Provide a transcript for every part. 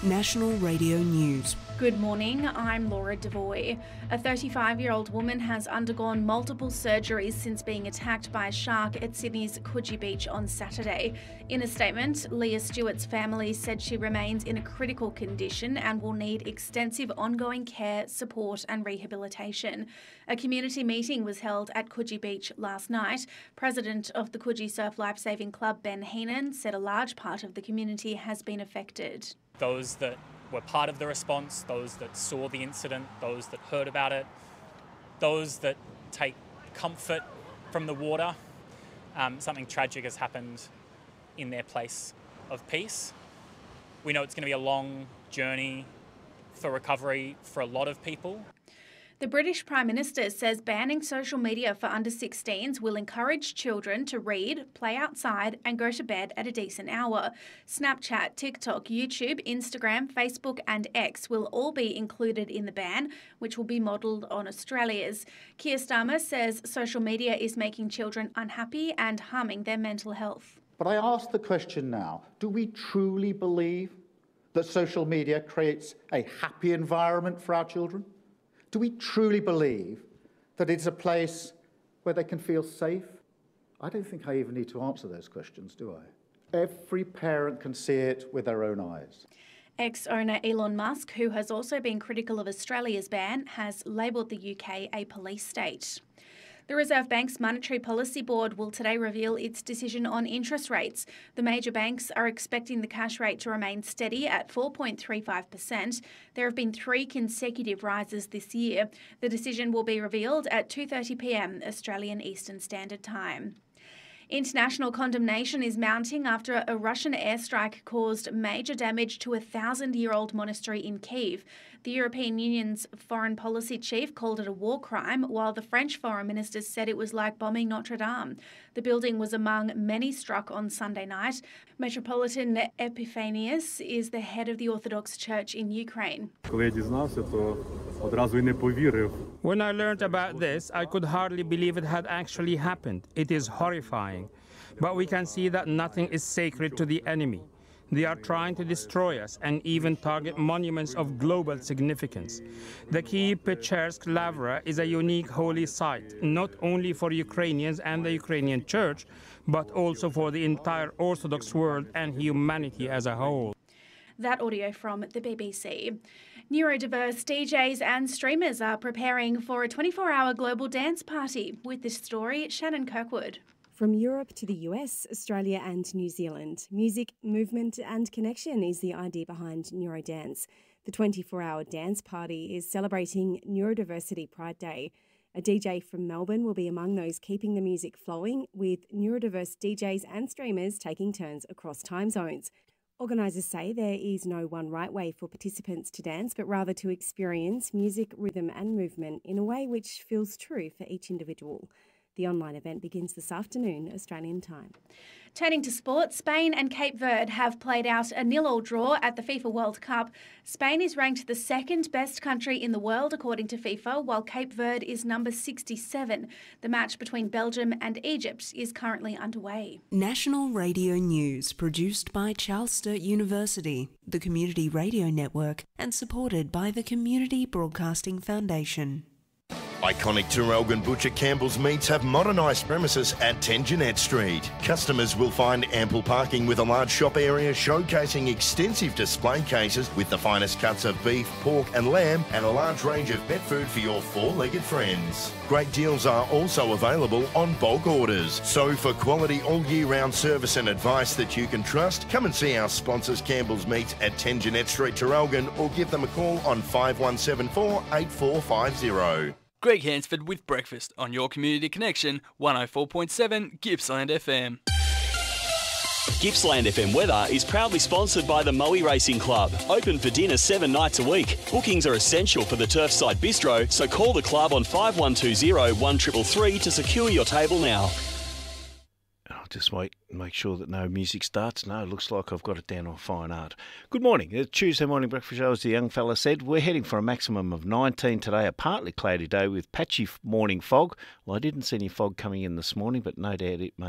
National Radio News. Good morning, I'm Laura Devoy. A 35-year-old woman has undergone multiple surgeries since being attacked by a shark at Sydney's Coogee Beach on Saturday. In a statement, Leah Stewart's family said she remains in a critical condition and will need extensive ongoing care, support and rehabilitation. A community meeting was held at Coogee Beach last night. President of the Coogee Surf Lifesaving Club, Ben Heenan, said a large part of the community has been affected. Those that were part of the response, those that saw the incident, those that heard about it, those that take comfort from the water. Something tragic has happened in their place of peace. We know it's going to be a long journey for recovery for a lot of people. The British Prime Minister says banning social media for under 16s will encourage children to read, play outside and go to bed at a decent hour. Snapchat, TikTok, YouTube, Instagram, Facebook and X will all be included in the ban, which will be modelled on Australia's. Keir Starmer says social media is making children unhappy and harming their mental health. But I ask the question now, do we truly believe that social media creates a happy environment for our children? Do we truly believe that it's a place where they can feel safe? I don't think I even need to answer those questions, do I? Every parent can see it with their own eyes. Ex-owner Elon Musk, who has also been critical of Australia's ban, has labelled the UK a police state. The Reserve Bank's Monetary Policy Board will today reveal its decision on interest rates. The major banks are expecting the cash rate to remain steady at 4.35%. There have been 3 consecutive rises this year. The decision will be revealed at 2:30 p.m. Australian Eastern Standard Time. International condemnation is mounting after a Russian airstrike caused major damage to a 1,000-year-old monastery in Kyiv. The European Union's foreign policy chief called it a war crime, while the French foreign minister said it was like bombing Notre Dame. The building was among many struck on Sunday night. Metropolitan Epiphanius is the head of the Orthodox Church in Ukraine. When I learned about this, I could hardly believe it had actually happened. It is horrifying. But we can see that nothing is sacred to the enemy. They are trying to destroy us and even target monuments of global significance. The Kyiv-Pechersk Lavra is a unique holy site, not only for Ukrainians and the Ukrainian Church, but also for the entire Orthodox world and humanity as a whole. That audio from the BBC. Neurodiverse DJs and streamers are preparing for a 24-hour global dance party. With this story, Shannon Kirkwood. From Europe to the US, Australia and New Zealand, music, movement and connection is the idea behind Neurodance. The 24-hour dance party is celebrating Neurodiversity Pride Day. A DJ from Melbourne will be among those keeping the music flowing, with neurodiverse DJs and streamers taking turns across time zones. Organisers say there is no one right way for participants to dance, but rather to experience music, rhythm and movement in a way which feels true for each individual. The online event begins this afternoon, Australian time. Turning to sport, Spain and Cape Verde have played out a 0-0 draw at the FIFA World Cup. Spain is ranked the second best country in the world according to FIFA, while Cape Verde is number 67. The match between Belgium and Egypt is currently underway. National Radio News, produced by Charles Sturt University, the Community Radio Network, and supported by the Community Broadcasting Foundation. Iconic Traralgon Butcher Campbell's Meats have modernised premises at 10 Jeanette Street. Customers will find ample parking with a large shop area showcasing extensive display cases with the finest cuts of beef, pork and lamb and a large range of pet food for your four-legged friends. Great deals are also available on bulk orders. So for quality all-year-round service and advice that you can trust, come and see our sponsors Campbell's Meats at 10 Jeanette Street, Traralgon, or give them a call on 5174 8450. Greg Hansford with breakfast on your Community Connection, 104.7 Gippsland FM. Gippsland FM weather is proudly sponsored by the Moe Racing Club. Open for dinner 7 nights a week. Bookings are essential for the Turfside Bistro, so call the club on 5120 1333 to secure your table now. I'll just wait and make sure that no music starts. No, it looks like I've got it down on fine art. Good morning. The Tuesday morning breakfast show, as the young fella said. We're heading for a maximum of 19 today, a partly cloudy day with patchy morning fog. Well, I didn't see any fog coming in this morning, but no doubt it may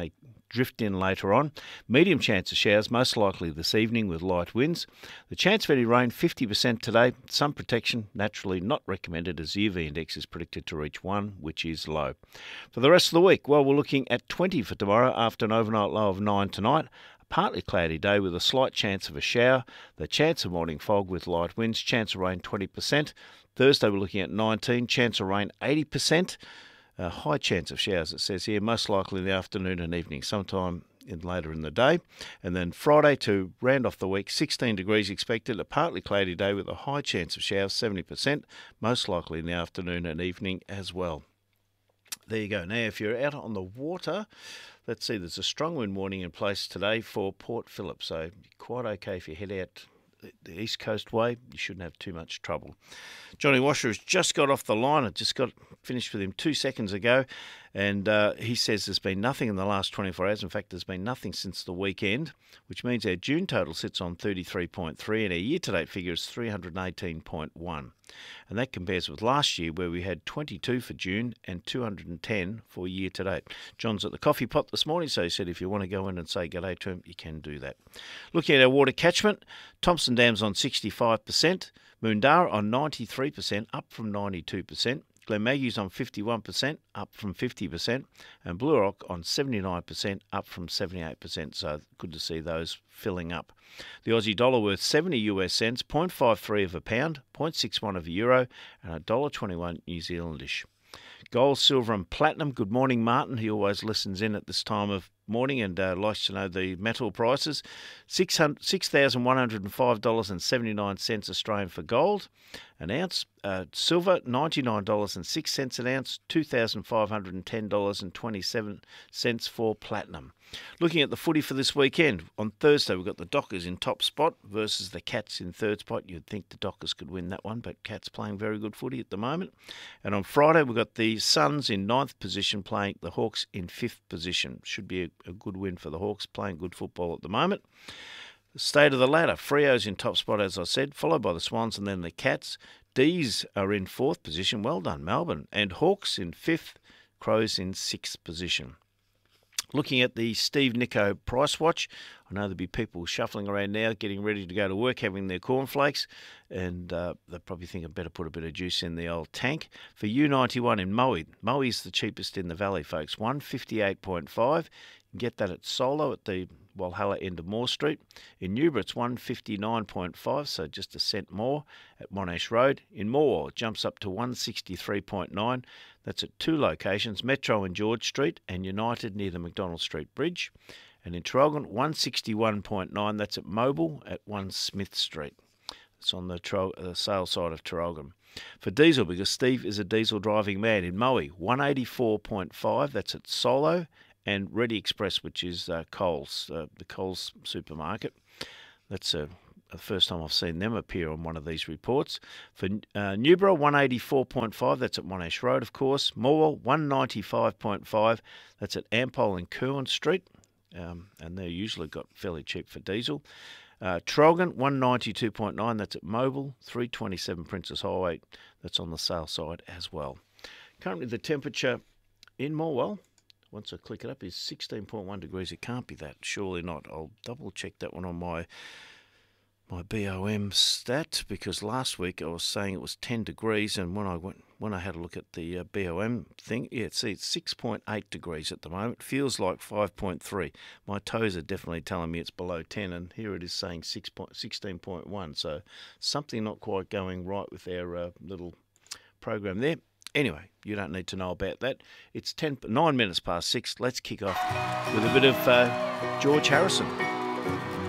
drift in later on. Medium chance of showers, most likely this evening with light winds. The chance of any rain, 50% today. Some protection, naturally not recommended as the UV index is predicted to reach 1, which is low. For the rest of the week, well, we're looking at 20 for tomorrow after an overnight low of 9 tonight. A partly cloudy day with a slight chance of a shower. The chance of morning fog with light winds. Chance of rain 20%. Thursday we're looking at 19. Chance of rain 80%. High chance of showers, it says here, most likely in the afternoon and evening, sometime later in the day. And then Friday to round off the week, 16 degrees expected, a partly cloudy day with a high chance of showers, 70%, most likely in the afternoon and evening as well. There you go. Now, if you're out on the water, let's see, there's a strong wind warning in place today for Port Phillip, so quite okay if you head out the East Coast way. You shouldn't have too much trouble. Johnny Washer has just got off the line. I just got finished with him 2 seconds ago, and he says there's been nothing in the last 24 hours. In fact, there's been nothing since the weekend, which means our June total sits on 33.3 and our year-to-date figure is 318.1. And that compares with last year where we had 22 for June and 210 for year-to-date. John's at the coffee pot this morning, so he said if you want to go in and say g'day to him, you can do that. Looking at our water catchment, Thompson Dam's on 65%, Moondara on 93%, up from 92%. Glenmaggie's on 51%, up from 50%, and Blue Rock on 79%, up from 78%. So good to see those filling up. The Aussie dollar worth 70 US cents, 0.53 of a pound, 0.61 of a euro, and $1.21 New Zealandish. Gold, silver and platinum. Good morning, Martin. He always listens in at this time of morning and likes to know the metal prices. $6,105.79 Australian for gold an ounce. Silver, $99.06 an ounce. $2,510.27 for platinum. Looking at the footy for this weekend, on Thursday we've got the Dockers in top spot versus the Cats in third spot. You'd think the Dockers could win that one, but Cats playing very good footy at the moment. And on Friday we've got the Suns in 9th position playing the Hawks in 5th position. Should be a good win for the Hawks, playing good football at the moment. The state of the ladder, Freo's in top spot, as I said, followed by the Swans and then the Cats. D's are in 4th position. Well done, Melbourne. And Hawks in 5th, Crows in 6th position. Looking at the Steve Nico price watch, I know there'll be people shuffling around now, getting ready to go to work, having their cornflakes, and they probably think I'd better put a bit of juice in the old tank. For U91 in Moe's the cheapest in the valley, folks, 158.5. You can get that at Solo at the Walhalla end of Moore Street. In Newborough, it's 159.5, so just a cent more at Monash Road. In Morwell, it jumps up to 163.9. That's at 2 locations, Metro and George Street and United near the McDonald Street Bridge. And in Traralgon, 161.9. That's at Mobile at 1 Smith Street. It's on the sales side of Traralgon. For diesel, because Steve is a diesel driving man, in Moe, 184.5. That's at Solo and Ready Express, which is Coles, the Coles supermarket. That's the first time I've seen them appear on one of these reports. For Newborough, 184.5, that's at Monash Road, of course. Morwell, 195.5, that's at Ampol and Curwen Street, and they're usually got fairly cheap for diesel. Traralgon, 192.9, that's at Mobile, 327 Princess Highway, that's on the sale side as well. Currently the temperature in Morwell, once I click it up, is 16.1 degrees. It can't be that, surely not. I'll double check that one on my BOM stat, because last week I was saying it was 10 degrees, and when I had a look at the BOM thing, it's 6.8 degrees at the moment. Feels like 5.3. My toes are definitely telling me it's below 10, and here it is saying 16.1. So something not quite going right with our little program there. Anyway, you don't need to know about that. It's 9 minutes past 6. Let's kick off with a bit of George Harrison.